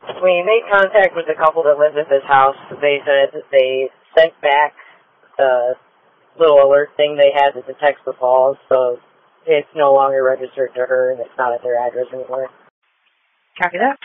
We made contact with the couple that lived at this house. They said that they sent back the little alert thing they had to detect the falls, so it's no longer registered to her and it's not at their address anymore. Copy that.